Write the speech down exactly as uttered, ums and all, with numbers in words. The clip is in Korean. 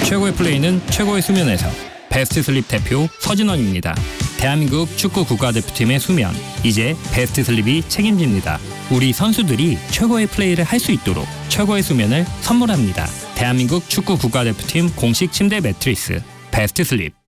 최고의 플레이는 최고의 수면에서. 베스트 슬립 대표 서진원입니다. 대한민국 축구 국가대표팀의 수면, 이제 베스트 슬립이 책임집니다. 우리 선수들이 최고의 플레이를 할 수 있도록 최고의 수면을 선물합니다. 대한민국 축구 국가대표팀 공식 침대 매트리스 베스트 슬립.